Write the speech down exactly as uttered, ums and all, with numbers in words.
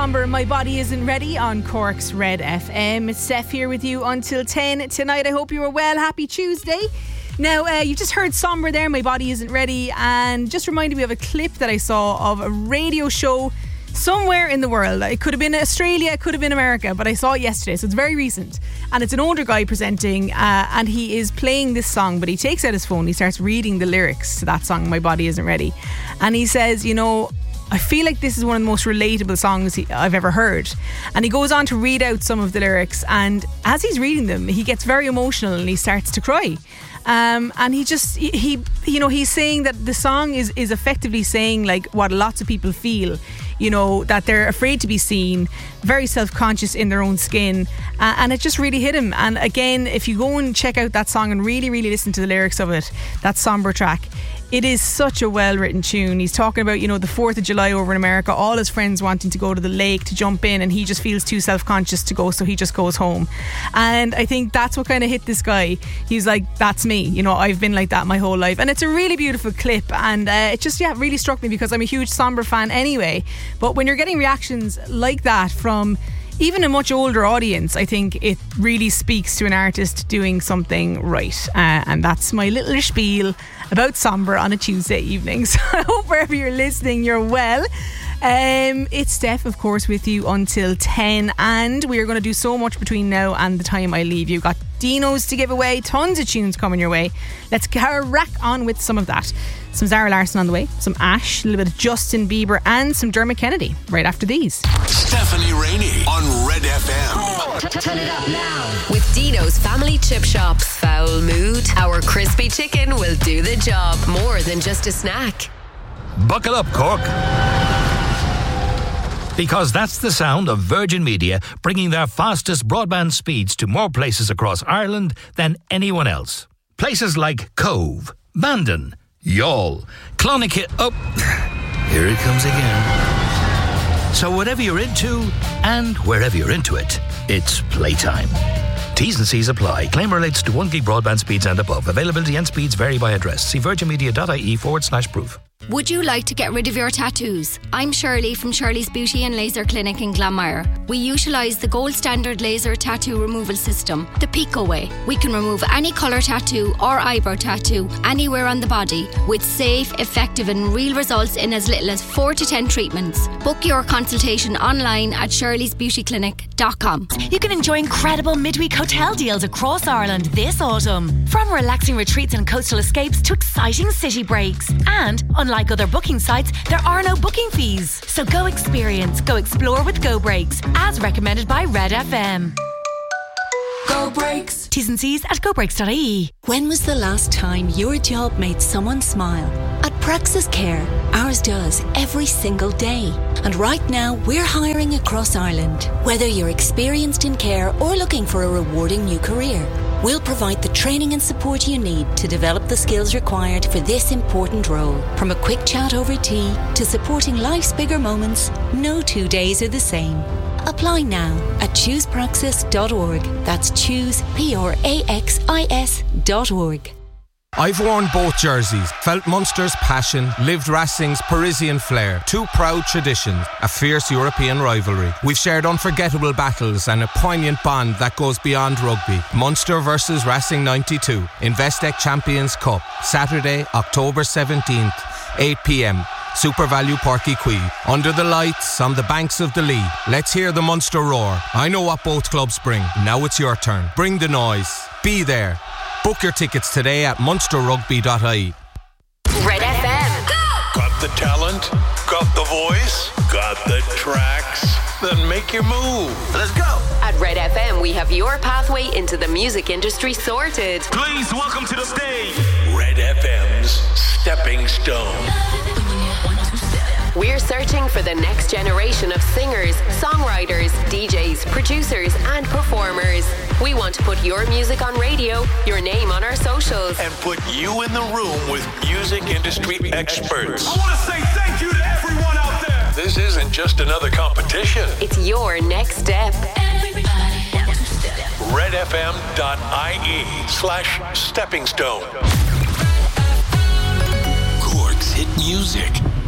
Somber, My Body Isn't Ready on Cork's Red F M. It's Steph here with you until ten tonight. I hope you are well. Happy Tuesday. Now, uh, you just heard Somber there, My Body Isn't Ready, and just reminded me of a clip that I saw of a radio show somewhere in the world. It could have been Australia, it could have been America, but I saw it yesterday, so it's very recent. And it's an older guy presenting, uh, and he is playing this song, but he takes out his phone, he starts reading the lyrics to that song, My Body Isn't Ready. And he says, you know, I feel like this is one of the most relatable songs he, I've ever heard. And he goes on to read out some of the lyrics, and as he's reading them, he gets very emotional and he starts to cry. Um, and he just, he, he, you know, he's saying that the song is, is effectively saying like what lots of people feel, you know, that they're afraid to be seen, very self-conscious in their own skin. Uh, and it just really hit him. And again, if you go and check out that song and really, really listen to the lyrics of it, that somber track, it is such a well-written tune. He's talking about, you know, the fourth of July over in America, all his friends wanting to go to the lake to jump in, and he just feels too self-conscious to go, so he just goes home. And I think that's what kind of hit this guy. He's like, that's me, you know, I've been like that my whole life. And it's a really beautiful clip, and uh, it just, yeah, really struck me because I'm a huge Somber fan anyway. But when you're getting reactions like that from even a much older audience, I think it really speaks to an artist doing something right. Uh, and that's my little spiel about Somber on a Tuesday evening. So I hope wherever you're listening, you're well. Um, it's Steph, of course, with you until ten, and we are going to do so much between now and the time I leave. You've got Dinos to give away, tons of tunes coming your way. Let's crack on with some of that. Some Zara Larsson on the way, some Ash, a little bit of Justin Bieber, and some Dermot Kennedy right after these. Stephanie Rainey on Red F M. Turn it up now. With Dino's Family Chip Shops. Foul mood? Our crispy chicken will do the job. More than just a snack. Buckle up, Cork. Because that's the sound of Virgin Media bringing their fastest broadband speeds to more places across Ireland than anyone else. Places like Cove, Bandon, Youghal, Clonakilty. Oh, here it comes again. So whatever you're into and wherever you're into it, it's playtime. T's and C's apply. Claim relates to one gig broadband speeds and above. Availability and speeds vary by address. See virginmedia.ie forward slash proof. Would you like to get rid of your tattoos? I'm Shirley from Shirley's Beauty and Laser Clinic in Glanmire. We utilise the gold standard laser tattoo removal system, the Pico Way. We can remove any colour tattoo or eyebrow tattoo anywhere on the body with safe, effective and real results in as little as four to ten treatments. Book your consultation online at shirleys beauty clinic dot com. You can enjoy incredible midweek hotel deals across Ireland this autumn. From relaxing retreats and coastal escapes to exciting city breaks. And unlike other booking sites, there are no booking fees. So go experience, go explore with Go Breaks, as recommended by Red F M. Go Breaks. T's and C's at go breaks dot I E. When was the last time your job made someone smile? At Praxis Care, ours does every single day. And right now, we're hiring across Ireland. Whether you're experienced in care or looking for a rewarding new career, we'll provide the training and support you need to develop the skills required for this important role. From a quick chat over tea to supporting life's bigger moments, no two days are the same. Apply now at choose praxis dot org. That's choose, P R A X I S dot org. I've worn both jerseys, felt Munster's passion, lived Racing's Parisian flair. Two proud traditions, a fierce European rivalry. We've shared unforgettable battles and a poignant bond that goes beyond rugby. Munster versus Racing ninety-two, Investec Champions Cup, Saturday, October seventeenth, eight p.m. Super Value Páirc Uí Chaoimh. Under the lights, on the banks of the Lee. Let's hear the Munster roar. I know what both clubs bring. Now it's your turn. Bring the noise. Be there. Book your tickets today at munster rugby dot I E. Red F M. Got the talent? Got the voice? Got the tracks? Then make your move. Let's go. At Red F M, we have your pathway into the music industry sorted. Please welcome to the stage Red F M's Stepping Stone. We're searching for the next generation of singers, songwriters, D Js, producers and performers. We want to put your music on radio, your name on our socials, and put you in the room with music industry experts. I want to say thank you to everyone out there. This isn't just another competition. It's your next step. red f m dot I E slash stepping stone. Cork's hit music.